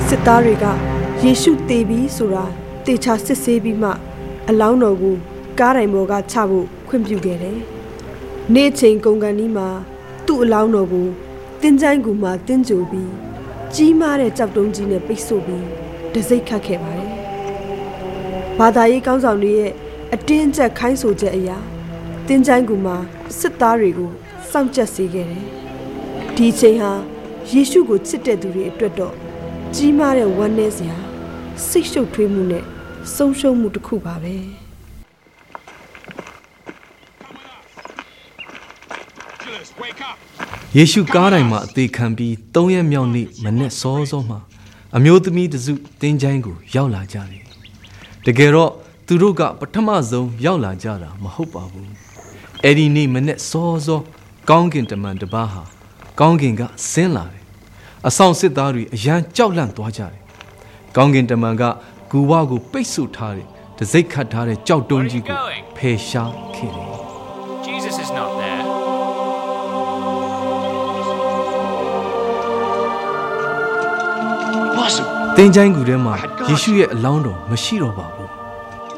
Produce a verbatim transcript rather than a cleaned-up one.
စစ်သားတွေကယေရှုသေပြီဆိုတာတေချာစစ်ဆေးပြီးမှအလောင်းတော်ကိုကားတိုင်ပေါ်ကချဖို့ခွင့်ပြုခဲ့တယ်။နေ့ချိန်ကုန်ကန်ဒီမှာသူ့အလောင်းတော်ကိုတင်းချိုင်းကူမှာတင်းကြိုပြီးကြီးမားတဲ့ကြောက်တုံးကြီးနဲ့ပိတ်ဆို့ပြီးတစိမ့်ခတ်ခဲ့ပါတယ်။ဘာသာရေးကောင်းဆောင်တွေရဲ့အတင်းအကျပ်ခိုင်းဆိုချက်အရာတင်းချိုင်းကူမှာစစ်သားတွေကိုစောင့်ကြပ်စေခဲ့တယ်။ဒီချိန်ဟာယေရှုကိုချစ်တဲ့သူတွေအတွက်တော့ကြီးမားတဲ့ဝမ်းနည်းစရာစိတ်ရှုပ်ထွေးမှုနဲ့ဆုံးရှုံးမှုတစ်ခုပါပဲယေရှုကားတိုင်မှာအသေးခံပြီးသုံးရက်မြောက်နေ့မနေ့စောစောမှာအမျိုးသမီးတစုတင်းချိုင်းကိုရောက်လာကြတယ်တကယ်တော့သူတို့ကပထမဆုံးရောက်လာကြတာမဟုတ်ပါဘူးအဲ့ဒီနေ့မနေ့စောစောကောင်းကင်တမန်တပါးဟာကောင်းကင်ကဆင်းလာတယ်အဆောင်စစ်သားတွေအရန်ကြောက်လန့်သွားကြတယ်ကောင်းကင်တမန်ကဂူဝါကိုပိတ်ဆို့ထားတယ်တစိမ့်ခတ်ထားတဲ့ကြောက်တုံးကြီးကိုဖယ်ရှားခဲ့တယ် Jesus is not there. တင်းချိုင်းကူထဲမှာယေရှုရဲ့အလောင်းတော်မရှိတော့ပါဘူး